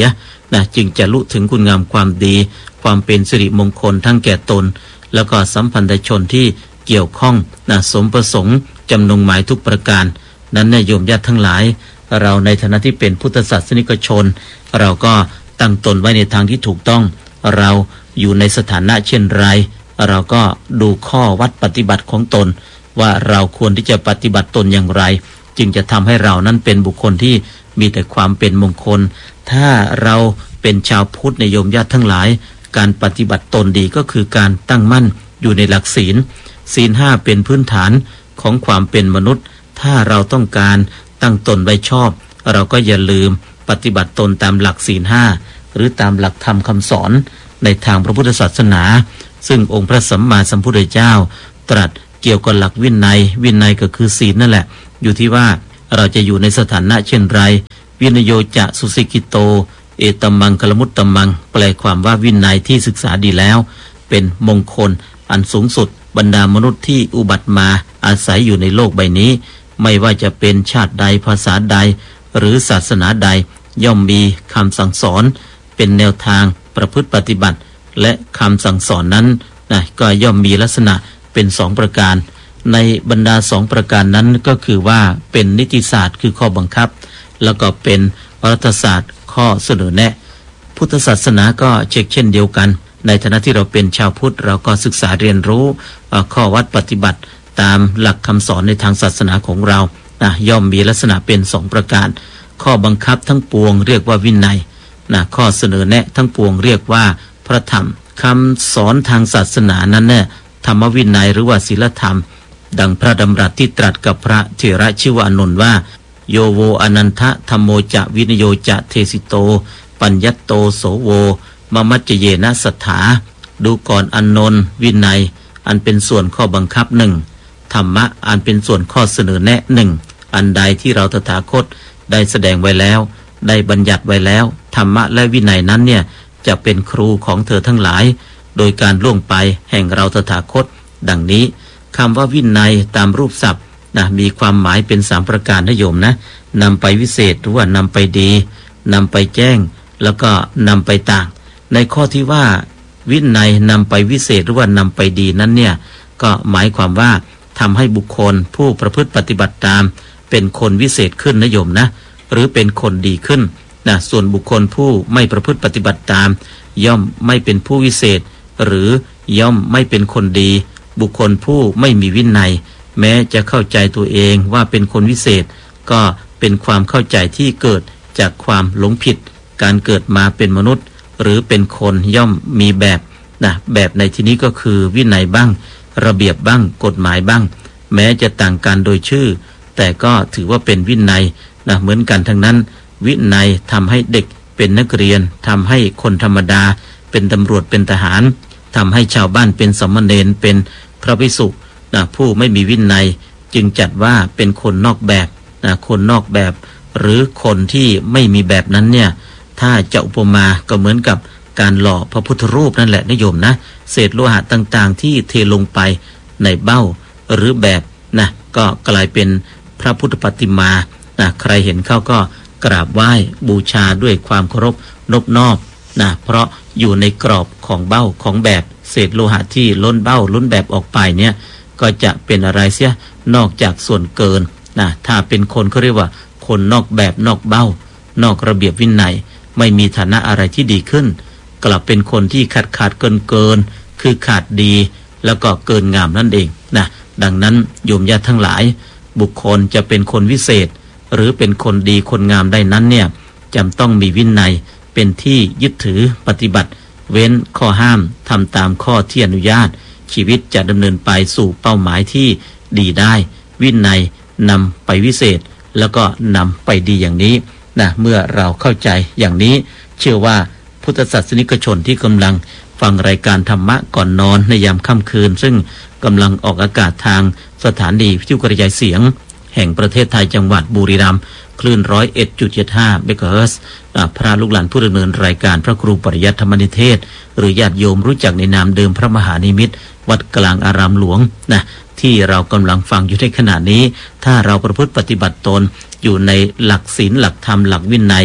นะจึงจะลุถึงคุณงามความดีความเป็นสิริมงคลทั้งแก่ตนแล้วก็สัมพันธชนที่เกี่ยวข้องนะสมประสงค์จำนงหมายทุกประการนั้นนะโยมญาติทั้งหลายเราในฐานะที่เป็นพุทธศาสนิกชนเราก็ตั้งตนไว้ในทางที่ถูกต้องเราอยู่ในสถานะเช่นไรเราก็ดูข้อวัดปฏิบัติของตนว่าเราควรที่จะปฏิบัติตนอย่างไรจึงจะทำให้เรานั้นเป็นบุคคลที่มีแต่ความเป็นมงคลถ้าเราเป็นชาวพุทธในโยมญาติทั้งหลายการปฏิบัติตนดีก็คือการตั้งมั่นอยู่ในหลักศีลศีลห้าเป็นพื้นฐานของความเป็นมนุษย์ถ้าเราต้องการตั้งตนไว้ชอบเราก็อย่าลืมปฏิบัติตนตามหลักศีลห้าหรือตามหลักธรรมคำสอนในทางพระพุทธศาสนาซึ่งองค์พระสัมมาสัมพุทธเจ้าตรัสเกี่ยวกับหลักวินัยวินัยก็คือศีลนั่นแหละอยู่ที่ว่าเราจะอยู่ในสถานะเช่นไรวินโยจะสุสิกิโตเอตมังคลมุตตมังแปลความว่าวินัยที่ศึกษาดีแล้วเป็นมงคลอันสูงสุดบรรดามนุษย์ที่อุบัติมาอาศัยอยู่ในโลกใบนี้ไม่ว่าจะเป็นชาติใดภาษาใดหรือศาสนาใดย่อมมีคำสั่งสอนเป็นแนวทางประพฤติปฏิบัติและคำสั่งสอนนั้นนะก็ย่อมมีลักษณะเป็นสองประการในบรรดาสองประการนั้นก็คือว่าเป็นนิติศาสตร์คือข้อบังคับแล้วก็เป็นรัฐศาสตร์ข้อเสนอแนะพุทธศาสนาก็เช็คเช่นเดียวกันในฐานะที่เราเป็นชาวพุทธเราก็ศึกษาเรียนรู้ข้อวัดปฏิบัติตามหลักคำสอนในทางศาสนาของเรานะย่อมมีลักษณะเป็นสองประการข้อบังคับทั้งปวงเรียกว่าวินัยนะข้อเสนอแนะทั้งปวงเรียกว่าพระธรรมคำสอนทางศาสนานั้นเนี่ยธรรมวินัยหรือว่าศีลธรรมดังพระดำรัสที่ตรัสกับพระเถระชื่อว่าอานนท์ว่าโยโวอนันทะธัมโมจะวินโยจะเทสิโตปัญญัตโตโสโวมมัจเจเยนะสัทธาดูก่อนอานนท์วินัยอันเป็นส่วนข้อบังคับหนึ่งธรรมะอันเป็นส่วนข้อเสนอแนะหนึ่งอันใดที่เราตถาคตได้แสดงไว้แล้วได้บัญญัติไว้แล้วธรรมะและวินัยนั้นเนี่ยจะเป็นครูของเธอทั้งหลายโดยการล่วงไปแห่งเราตถาคตดังนี้คำว่าวินัยตามรูปศัพท์นะมีความหมายเป็นสามประการนะโยมนะนำไปวิเศษหรือว่านำไปดีนำไปแจ้งแล้วก็นำไปต่างในข้อที่ว่าวินัยนำไปวิเศษหรือว่านำไปดีนั้นเนี่ยก็หมายความว่าทำให้บุคคลผู้ประพฤติปฏิบัติตามเป็นคนวิเศษขึ้นนะโยมนะหรือเป็นคนดีขึ้นนะส่วนบุคคลผู้ไม่ประพฤติปฏิบัติตามย่อมไม่เป็นผู้วิเศษหรือย่อมไม่เป็นคนดีบุคคลผู้ไม่มีวินัยแม้จะเข้าใจตัวเองว่าเป็นคนวิเศษก็เป็นความเข้าใจที่เกิดจากความหลงผิดการเกิดมาเป็นมนุษย์หรือเป็นคนย่อมมีแบบนะแบบในที่นี้ก็คือวินัยบ้างระเบียบบ้างกฎหมายบ้างแม้จะต่างกันโดยชื่อแต่ก็ถือว่าเป็นวินัยนะเหมือนกันทั้งนั้นวินัยทำให้เด็กเป็นนักเรียนทำให้คนธรรมดาเป็นตำรวจเป็นทหารทำให้ชาวบ้านเป็นสมณเณรเป็นพระภิกษุนะผู้ไม่มีวินัยจึงจัดว่าเป็นคนนอกแบบนะคนนอกแบบหรือคนที่ไม่มีแบบนั้นเนี่ยถ้าจะอุปมาก็เหมือนกับการหล่อพระพุทธรูปนั่นแหละนะโยมนะเศษโลหะต่างๆที่เทลงไปในเบ้าหรือแบบนะก็กลายเป็นพระพุทธปฏิมานะใครเห็นเขาก็กราบไหว้บูชาด้วยความเคารพนอบน้อมนะเพราะอยู่ในกรอบของเบ้าของแบบเศษโลหะที่ล้นเบ้าล้นแบบออกไปเนี่ยก็จะเป็นอะไรเสียนอกจากส่วนเกินนะถ้าเป็นคนเขาเรียกว่าคนนอกแบบนอกเบ้านอกระเบียบวินัยไม่มีฐานะอะไรที่ดีขึ้นกลับเป็นคนที่ขาดขาดเกินเกินคือขาดดีแล้วก็เกินงามนั่นเองนะดังนั้นโยมญาติทั้งหลายบุคคลจะเป็นคนวิเศษหรือเป็นคนดีคนงามได้นั้นเนี่ยจำต้องมีวินัยเป็นที่ยึดถือปฏิบัติเว้นข้อห้ามทำตามข้อที่อนุญาตชีวิตจะดำเนินไปสู่เป้าหมายที่ดีได้วินัยนำไปวิเศษแล้วก็นำไปดีอย่างนี้นะเมื่อเราเข้าใจอย่างนี้เชื่อว่าพุทธศาสนิกชนที่กำลังฟังรายการธรรมะก่อนนอนในยามค่ำคืนซึ่งกำลังออกอากาศทางสถานีวิทยุกระจายเสียงแห่งประเทศไทยจังหวัดบุรีรัมย์คลื่น หนึ่งร้อยเอ็ดจุดเจ็ดห้า เมกะเฮิรตซ์พระลูกหลานผู้ดำเนินรายการพระครูปริยัติธรรมนิเทศหรือญาติโยมรู้จักในนามเดิมพระมหานิมิตรวัดกลางอารามหลวงนะที่เรากำลังฟังอยู่ในขณะนี้ถ้าเราประพฤติปฏิบัติตนอยู่ในหลักศีลหลักธรรมหลักวินัย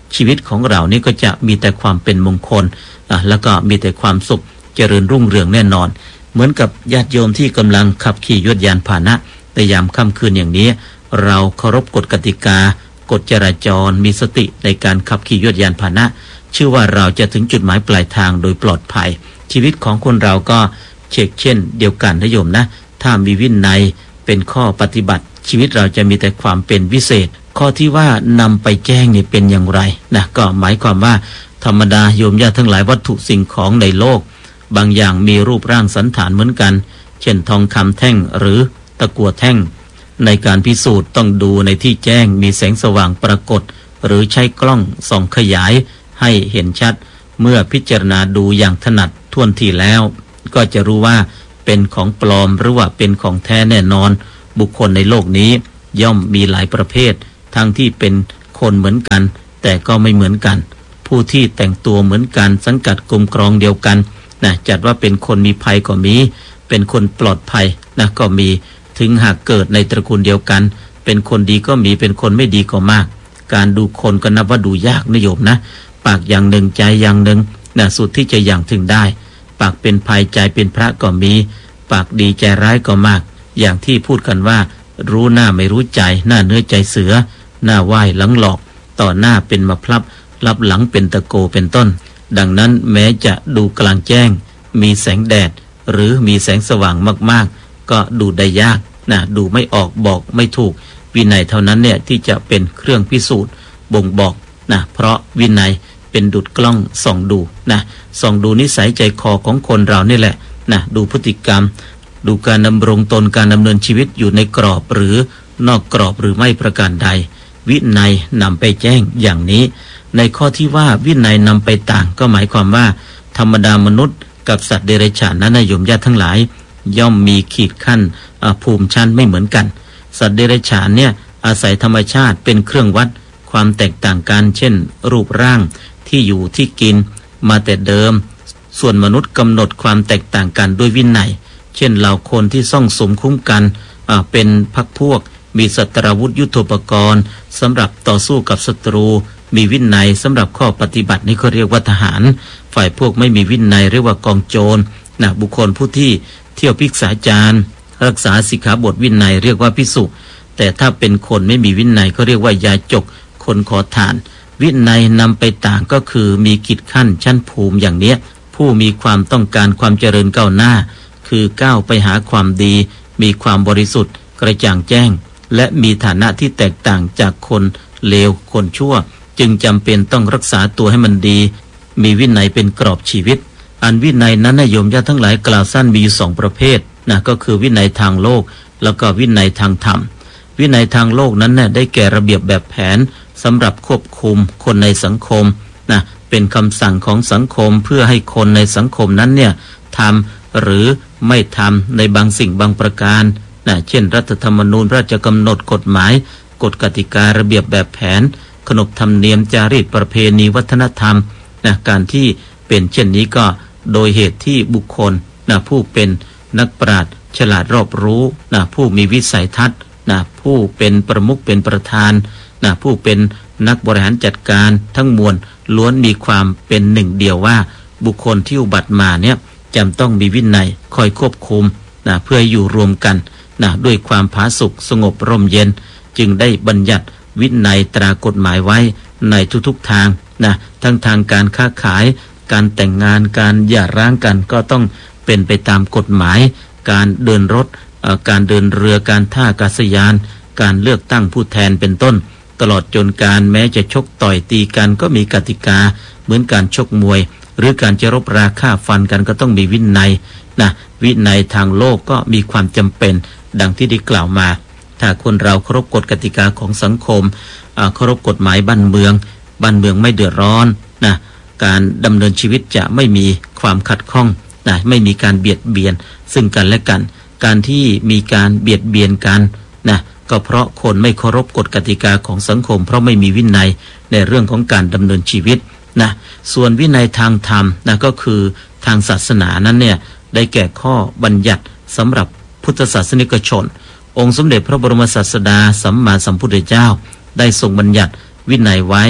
ชีวิตของเรานี่ก็จะมีแต่ความเป็นมงคลอ่ะแล้วก็มีแต่ความสุขเจริญรุ่งเรืองแน่นอนเหมือนกับญาติโยมที่กำลังขับขี่ยวดยานพาหนะในยามค่ำคืนอย่างนี้เราเคารพกฎกติกากฎจราจรมีสติในการขับขี่ยวดยานพาหนะเชื่อว่าเราจะถึงจุดหมายปลายทางโดยปลอดภัยชีวิตของคนเราก็เช่นเช่นเดียวกันนะโยมนะถ้ามีวินัยเป็นข้อปฏิบัติชีวิตเราจะมีแต่ความเป็นวิเศษข้อที่ว่านำไปแจ้งนี่เป็นอย่างไรนะก็หมายความว่าธรรมดาโยมญาติทั้งหลายวัตถุสิ่งของในโลกบางอย่างมีรูปร่างสันฐานเหมือนกันเช่นทองคำแท่งหรือตะกั่วแท่งในการพิสูจน์ต้องดูในที่แจ้งมีแสงสว่างปรากฏหรือใช้กล้องส่องขยายให้เห็นชัดเมื่อพิจารณาดูอย่างถนัดท่วนทีแล้วก็จะรู้ว่าเป็นของปลอมหรือว่าเป็นของแท้แน่นอนบุคคลในโลกนี้ย่อมมีหลายประเภททั้งที่เป็นคนเหมือนกันแต่ก็ไม่เหมือนกันผู้ที่แต่งตัวเหมือนกันสังกัดกลุ่มกรองเดียวกันนะจัดว่าเป็นคนมีภัยก็มีเป็นคนปลอดภัยนะก็มีถึงหากเกิดในตระกูลเดียวกันเป็นคนดีก็มีเป็นคนไม่ดีก็มากการดูคนก็นับว่าดูยากนะโยมนะปากอย่างหนึ่งใจอย่างหนึ่งนะสุดที่จะอย่างถึงได้ปากเป็นภัยใจเป็นพระก็มีปากดีใจร้ายก็มากอย่างที่พูดกันว่ารู้หน้าไม่รู้ใจหน้าเนื้อใจเสือหน้าไหว้หลังหลอกต่อหน้าเป็นมะพร้าวลับหลังเป็นตะโกเป็นต้นดังนั้นแม้จะดูกลางแจ้งมีแสงแดดหรือมีแสงสว่างมากๆก็ดูได้ยากนะดูไม่ออกบอกไม่ถูกวินัยเท่านั้นเนี่ยที่จะเป็นเครื่องพิสูจน์บ่งบอกนะเพราะวินัยเป็นดุจกล้องส่องดูนะส่องดูนิสัยใจคอของคนเรานี่แหละนะดูพฤติกรรมดูการดำรงตนการดำเนินชีวิตอยู่ในกรอบหรือนอกกรอบหรือไม่ประการใดวินัยนำไปแจ้งอย่างนี้ในข้อที่ว่าวินัยนำไปต่างก็หมายความว่าธรรมดามนุษย์กับสัตว์เดรัจฉานนั้นโยมญาติทั้งหลายย่อมมีขีดขั้นภูมิชั้นไม่เหมือนกันสัตว์เดรัจฉานเนี่ยอาศัยธรรมชาติเป็นเครื่องวัดความแตกต่างกันเช่นรูปร่างที่อยู่ที่กินมาแต่เดิมส่วนมนุษย์กำหนดความแตกต่างกันด้วยวินัยเช่นเหล่าคนที่ซ่องสุมคุ้มกันเป็นพรรคพวกมีสัตราวุธยุทโธปกรณ์สำหรับต่อสู้กับศัตรูมีวินัยสำหรับข้อปฏิบัตินี่เขาเรียกว่าทหารฝ่ายพวกไม่มีวินัยเรียกว่ากองโจรนะบุคคลผู้ที่เที่ยวพิกษาจารรักษาสิกขาบทวินัยเรียกว่าภิกษุแต่ถ้าเป็นคนไม่มีวินัยเขาเรียกว่ายาจกคนขอทานวินัยนำไปต่างก็คือมีกิจขั้นชั้นภูมิอย่างเนี้ยผู้มีความต้องการความเจริญก้าวหน้าคือก้าวไปหาความดีมีความบริสุทธิ์กระจ่างแจ้งและมีฐานะที่แตกต่างจากคนเลวคนชั่วจึงจำเป็นต้องรักษาตัวให้มันดีมีวินัยเป็นกรอบชีวิตอันวินัยนั้นนะโยมญาติทั้งหลายกล่าวสั้นมีอยู่สองประเภทนะก็คือวินัยทางโลกแล้วก็วินัยทางธรรมวินัยทางโลกนั้นเนี่ยได้แก่ระเบียบแบบแผนสำหรับควบคุมคนในสังคมนะเป็นคำสั่งของสังคมเพื่อให้คนในสังคมนั้นเนี่ยทำหรือไม่ทำในบางสิ่งบางประการนะเช่นรัฐธรรมนูญราชกำหนดกฎหมายกฎกติการะเบียบแบบแผนขนบธรรมเนียมจารีตประเพณีวัฒนธรรมนะการที่เป็นเช่นนี้ก็โดยเหตุที่บุคคลนะผู้เป็นนักปราชญ์ฉลาดรอบรู้นะผู้มีวิสัยทัศน์นะผู้เป็นประมุขเป็นประธานนะผู้เป็นนักบริหารจัดการทั้งมวลล้วนมีความเป็นหนึ่งเดียวว่าบุคคลที่อุบัติมาเนี่ยจำต้องมีวินัยคอยควบคุมนะเพื่ออยู่รวมกันนะด้วยความผาสุกสงบร่มเย็นจึงได้บัญญัติวินัยตรากฎหมายไว้ในทุกๆทางนะทั้งทางการค้าขายการแต่งงานการหย่าร้างกันก็ต้องเป็นไปตามกฎหมายการเดินรถการเดินเรือการท่าอากาศยานการเลือกตั้งผู้แทนเป็นต้นตลอดจนการแม้จะชกต่อยตีกันก็มีกติกาเหมือนการชกมวยหรือการจะรบราฆ่าฟันกันก็ต้องมีวินัยนะวินัยทางโลกก็มีความจำเป็นดังที่ได้กล่าวมาถ้าคนเราเคารพกฎกติกาของสังคมเคารพกฎหมายบ้านเมืองบ้านเมืองไม่เดือดร้อนนะการดำเนินชีวิตจะไม่มีความขัดข้องนะไม่มีการเบียดเบียนซึ่งกันและกันการที่มีการเบียดเบียนกันนะก็เพราะคนไม่เคารพกฎกติกาของสังคมเพราะไม่มีวินัยในเรื่องของการดำเนินชีวิตนะส่วนวินัยทางธรรมนะก็คือทางศาสนานั้นเนี่ยได้แก่ข้อบัญญัติสำหรับพุทธศาสนิกชนองค์สมเด็จพระบรมศาสดาสัมมาสัมพุทธเจ้าได้ทรงบัญญัติวินัยไว้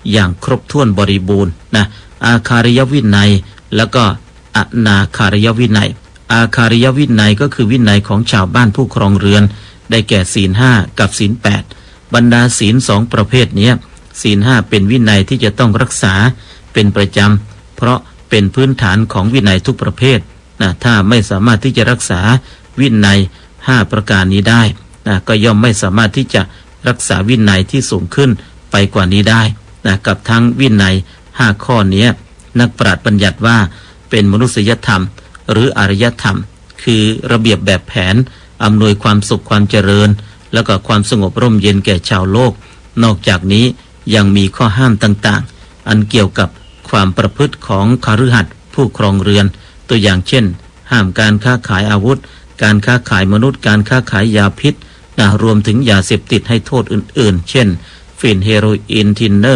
อย่างครบถ้วนบริบูรณ์นะอาคาริยวินัยแล้วก็อนาคาริยวินัยอาคาริยวินัยก็คือวินัยของชาวบ้านผู้ครองเรือนได้แก่ศีลห้ากับศีลแปดบรรดาศีลสองประเภทนี้ศีลห้าเป็นวินัยที่จะต้องรักษาเป็นประจำเพราะเป็นพื้นฐานของวินัยทุกประเภทนะถ้าไม่สามารถที่จะรักษาวินัยห้าประการนี้ได้นะก็ย่อมไม่สามารถที่จะรักษาวินัยที่สูงขึ้นไปกว่านี้ได้นะกับทั้งวินัยห้าข้อนี้นักปราชญ์บัญญัติว่าเป็นมนุษยธรรมหรืออารยธรรมคือระเบียบแบบแผนอำนวยความสุขความเจริญแล้วก็ความสงบร่มเย็นแก่ชาวโลกนอกจากนี้ยังมีข้อห้ามต่างๆอันเกี่ยวกับความประพฤติของคฤหัสถ์ผู้ครองเรือนตัวอย่างเช่นห้ามการค้าขายอาวุธการค้าขายมนุษย์การค้าขายยาพิษนะรวมถึงยาเสพติดให้โทษอื่นๆเช่นฝิ่นเฮโรอีนทินเนอร์